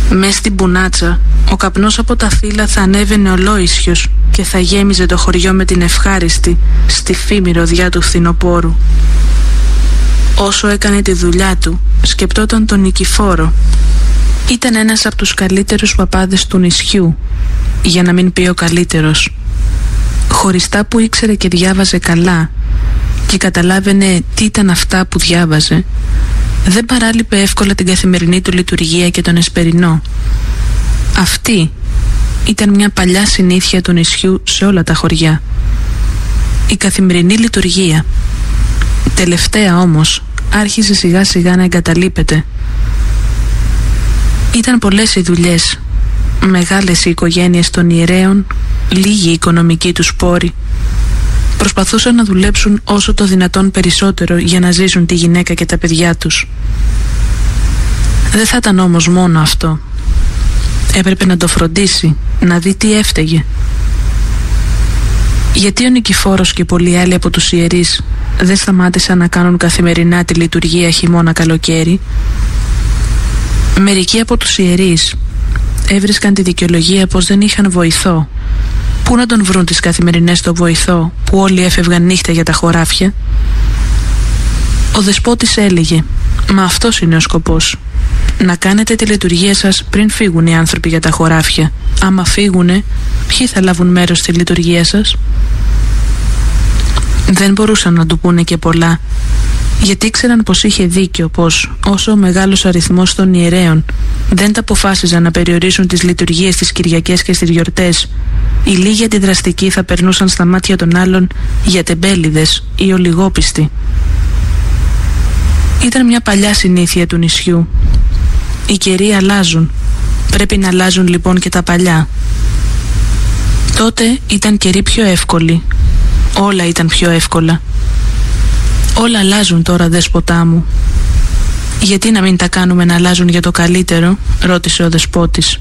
Μες στην πουνάτσα, ο καπνός από τα φύλλα θα ανέβαινε ολόησιος και θα γέμιζε το χωριό με την ευχάριστη, στιφή μυρωδιά του φθινοπόρου. Όσο έκανε τη δουλειά του, σκεπτόταν τον Νικηφόρο. Ήταν ένας από τους καλύτερους παπάδες του νησιού, για να μην πει ο καλύτερος. Χωριστά που ήξερε και διάβαζε καλά και καταλάβαινε τι ήταν αυτά που διάβαζε, δεν παράλειπε εύκολα την καθημερινή του λειτουργία και τον εσπερινό. Αυτή ήταν μια παλιά συνήθεια του νησιού σε όλα τα χωριά. Η καθημερινή λειτουργία. Τελευταία όμως άρχισε σιγά σιγά να εγκαταλείπεται. Ήταν πολλές οι δουλειές, μεγάλες οι οικογένειες των ιερέων, λίγοι οι οικονομικοί τους πόροι. Προσπαθούσαν να δουλέψουν όσο το δυνατόν περισσότερο για να ζήσουν τη γυναίκα και τα παιδιά τους. Δεν θα ήταν όμως μόνο αυτό. Έπρεπε να το φροντίσει, να δει τι έφταιγε. Γιατί ο Νικηφόρος και πολλοί άλλοι από τους ιερείς δεν σταμάτησαν να κάνουν καθημερινά τη λειτουργία χειμώνα καλοκαίρι? Μερικοί από τους ιερείς έβρισκαν τη δικαιολογία πως δεν είχαν βοηθό. Πού να τον βρουν τις καθημερινές το βοηθό που όλοι έφευγαν νύχτα για τα χωράφια? Ο δεσπότης έλεγε: «Μα αυτός είναι ο σκοπός. Να κάνετε τη λειτουργία σας πριν φύγουν οι άνθρωποι για τα χωράφια. Άμα φύγουνε, ποιοι θα λάβουν μέρος στη λειτουργία σας?» Δεν μπορούσαν να του πούνε και πολλά, γιατί ήξεραν πως είχε δίκιο, πως όσο ο μεγάλος αριθμός των ιερέων δεν τα αποφάσιζαν να περιορίσουν τις λειτουργίες στις Κυριακές και στις γιορτές, οι λίγοι αντιδραστικοί θα περνούσαν στα μάτια των άλλων για τεμπέληδες ή ολιγόπιστοι. Ήταν μια παλιά συνήθεια του νησιού. Οι καιροί αλλάζουν. Πρέπει να αλλάζουν λοιπόν και τα παλιά. Τότε ήταν καιροί πιο εύκολοι. Όλα ήταν πιο εύκολα. Όλα αλλάζουν τώρα, δέσποτά μου. Γιατί να μην τα κάνουμε να αλλάζουν για το καλύτερο? Ρώτησε ο δεσπότης.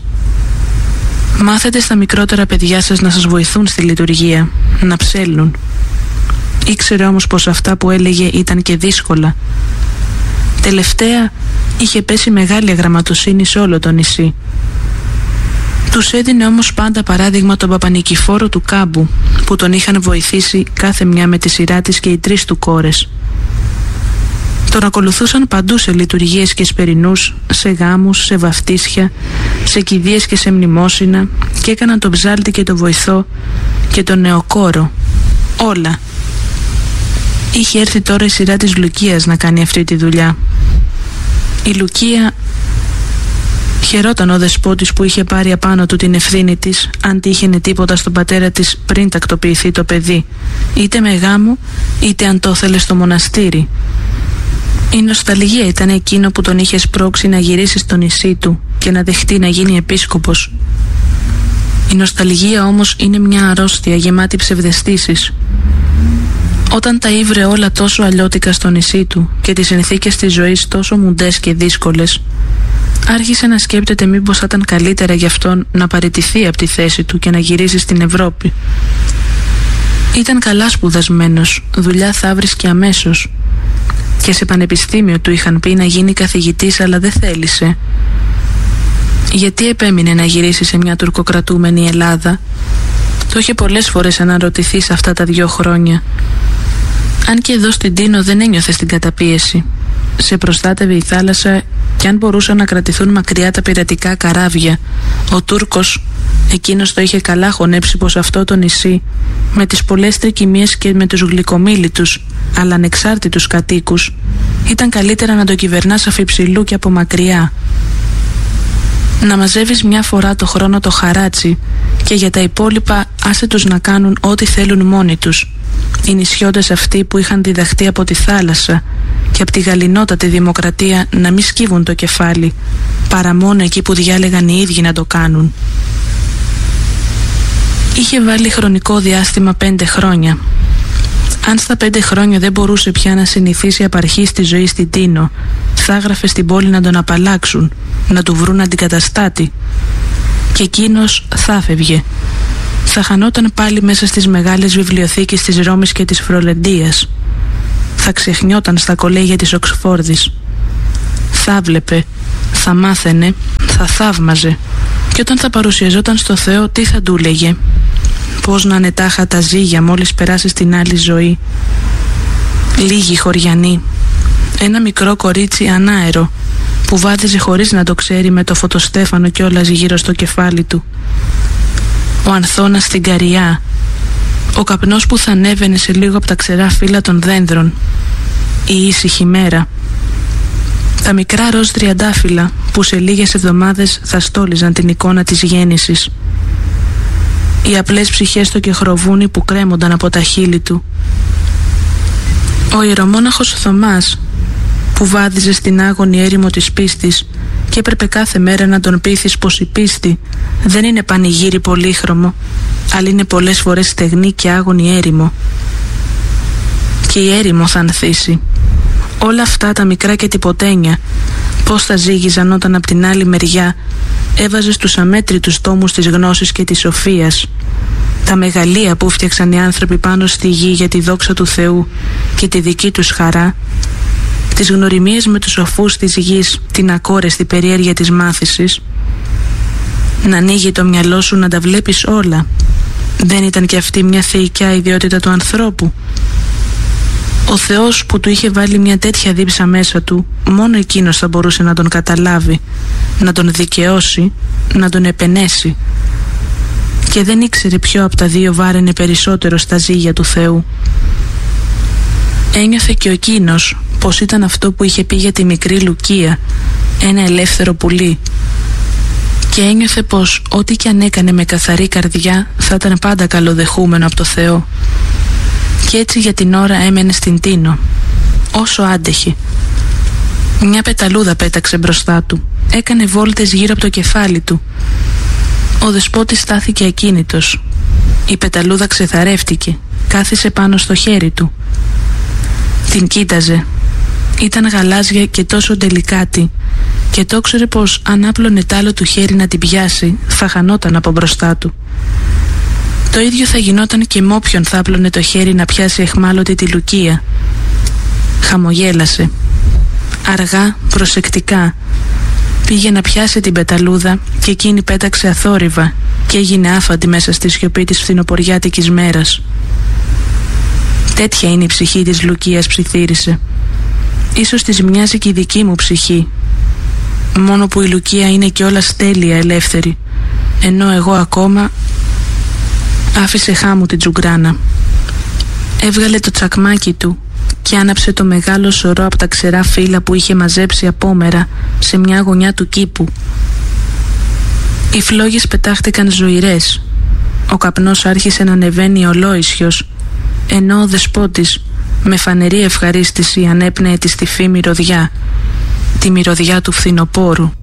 Μάθετε στα μικρότερα παιδιά σας να σας βοηθούν στη λειτουργία, να ψέλνουν. Ήξερε όμως πως αυτά που έλεγε ήταν και δύσκολα. Τελευταία είχε πέσει μεγάλη αγραμματοσύνη σε όλο το νησί. Τους έδινε όμως πάντα παράδειγμα τον Παπανικηφόρο του Κάμπου, που τον είχαν βοηθήσει κάθε μια με τη σειρά της και οι 3 του κόρες. Τον ακολουθούσαν παντού σε λειτουργίες και σπερινούς, σε γάμους, σε βαφτίσια, σε κηδείες και σε μνημόσυνα, και έκαναν τον ψάλτη και τον βοηθό και τον νεοκόρο. Όλα. Είχε έρθει τώρα η σειρά της Λουκίας να κάνει αυτή τη δουλειά. Η Λουκία χαιρόταν ο δεσπότης που είχε πάρει απάνω του την ευθύνη της, αν τύχαινε τίποτα στον πατέρα της πριν τακτοποιηθεί το παιδί, είτε με γάμο είτε αν το ήθελε στο μοναστήρι. Η νοσταλγία ήταν εκείνο που τον είχε σπρώξει να γυρίσει στο νησί του και να δεχτεί να γίνει επίσκοπος. Η νοσταλγία όμως είναι μια αρρώστια γεμάτη ψευδαισθήσεις. Όταν τα ήβρε όλα τόσο αλλιώτικα στο νησί του και τις συνθήκες της ζωής τόσο μουντές και δύσκολες, άρχισε να σκέπτεται μήπως θα ήταν καλύτερα για αυτόν να παραιτηθεί από τη θέση του και να γυρίσει στην Ευρώπη. Ήταν καλά σπουδασμένος, δουλειά θα βρίσκε αμέσως. Και σε πανεπιστήμιο του είχαν πει να γίνει καθηγητής, αλλά δεν θέλησε. Γιατί επέμεινε να γυρίσει σε μια τουρκοκρατούμενη Ελλάδα? Το είχε πολλές φορές αναρωτηθεί σε αυτά τα 2 χρόνια. Αν και εδώ στην Τίνο δεν ένιωθε στην καταπίεση. Σε προστάτευε η θάλασσα, και αν μπορούσαν να κρατηθούν μακριά τα πειρατικά καράβια, ο Τούρκος, εκείνος το είχε καλά χωνέψει πως αυτό το νησί, με τις πολλές τρικυμίες και με τους γλυκομίλητους αλλά ανεξάρτητους κατοίκους, ήταν καλύτερα να το κυβερνάς αφιψηλού και από μακριά. Να μαζεύεις μια φορά το χρόνο το χαράτσι, και για τα υπόλοιπα άσε τους να κάνουν ό,τι θέλουν μόνοι τους. Οι νησιώτες αυτοί που είχαν διδαχτεί από τη θάλασσα και από τη γαληνότατη δημοκρατία να μην σκύβουν το κεφάλι, παρά μόνο εκεί που διάλεγαν οι ίδιοι να το κάνουν. Είχε βάλει χρονικό διάστημα 5 χρόνια. Αν στα 5 χρόνια δεν μπορούσε πια να συνηθίσει απ' αρχής τη ζωή στην Τίνο, θα έγραφε στην πόλη να τον απαλλάξουν, να του βρουν αντικαταστάτη. Και εκείνος θα φεύγε. Θα χανόταν πάλι μέσα στις μεγάλες βιβλιοθήκες της Ρώμης και της Φρολεντίας. Θα ξεχνιόταν στα κολέγια της Οξφόρδης. Θα βλέπε, θα μάθαινε, θα θα θαύμαζε. Και όταν θα παρουσιαζόταν στο Θεό, τι θα του λέγε? Πώς να είναι τάχα τα ζύγια μόλις περάσει στην άλλη ζωή. Λίγοι χωριανοί. Ένα μικρό κορίτσι ανάερο που βάδιζε χωρίς να το ξέρει με το φωτοστέφανο κιόλας γύρω στο κεφάλι του. Ο Ανθώνας στην καριά. Ο καπνός που θα ανέβαινε σε λίγο από τα ξερά φύλλα των δένδρων. Η ήσυχη μέρα. Τα μικρά ροζ τριαντάφυλλα που σε λίγες εβδομάδες θα στόλιζαν την εικόνα της γέννησης. Οι απλές ψυχές στο κεχροβούνι που κρέμονταν από τα χείλη του. Ο ιερομόναχος Θωμάς που βάδιζε στην άγονη έρημο της πίστης και έπρεπε κάθε μέρα να τον πείθεις πως η πίστη δεν είναι πανηγύρι πολύχρωμο, αλλά είναι πολλές φορές στεγνή και άγονη έρημο. Και η έρημο θα ανθίσει. Όλα αυτά τα μικρά και τυποτένια πώς θα ζήγιζαν όταν απ' την άλλη μεριά έβαζε στους αμέτρητους τόμους της γνώσης και της σοφίας, τα μεγαλεία που φτιάξαν οι άνθρωποι πάνω στη γη για τη δόξα του Θεού και τη δική τους χαρά, τις γνωριμίες με τους σοφούς της γης, την ακόρεστη περιέργεια της μάθησης. Να ανοίγει το μυαλό σου να τα βλέπεις όλα. Δεν ήταν και αυτή μια θεϊκιά ιδιότητα του ανθρώπου? Ο Θεός που του είχε βάλει μια τέτοια δίψα μέσα του, μόνο εκείνος θα μπορούσε να τον καταλάβει, να τον δικαιώσει, να τον επενέσει. Και δεν ήξερε ποιο από τα δύο βάραινε περισσότερο στα ζύγια του Θεού. Ένιωθε και ο εκείνος πως ήταν αυτό που είχε πει για τη μικρή Λουκία, ένα ελεύθερο πουλί. Και ένιωθε πως ό,τι κι αν έκανε με καθαρή καρδιά θα ήταν πάντα καλοδεχούμενο από το Θεό. Και έτσι για την ώρα έμενε στην Τίνο, όσο άντεχε. Μια πεταλούδα πέταξε μπροστά του, έκανε βόλτες γύρω από το κεφάλι του. Ο δεσπότης στάθηκε ακίνητος. Η πεταλούδα ξεθαρεύτηκε, κάθισε πάνω στο χέρι του. Την κοίταζε. Ήταν γαλάζια και τόσο τελικάτη, και το ξέρε πως αν άπλωνε τ' άλλο του χέρι να την πιάσει, θα χανόταν από μπροστά του. Το ίδιο θα γινόταν και με όποιον θα άπλωνε το χέρι να πιάσει εχμάλωτη τη Λουκία. Χαμογέλασε. Αργά, προσεκτικά, πήγε να πιάσει την πεταλούδα και εκείνη πέταξε αθόρυβα και έγινε άφαντη μέσα στη σιωπή της φθινοποριάτικης μέρας. Τέτοια είναι η ψυχή της Λουκίας, ψιθύρισε. Ίσως της μοιάζει και η δική μου ψυχή. Μόνο που η Λουκία είναι κιόλας τέλεια ελεύθερη, ενώ εγώ ακόμα... Άφησε χάμου την τζουγκράνα. Έβγαλε το τσακμάκι του και άναψε το μεγάλο σωρό από τα ξερά φύλλα που είχε μαζέψει απόμερα σε μια γωνιά του κήπου. Οι φλόγες πετάχτηκαν ζωηρές. Ο καπνός άρχισε να ανεβαίνει ολόησιος, ενώ ο δεσπότης με φανερή ευχαρίστηση ανέπνεε τη στιφή μυρωδιά, τη μυρωδιά του φθινοπόρου.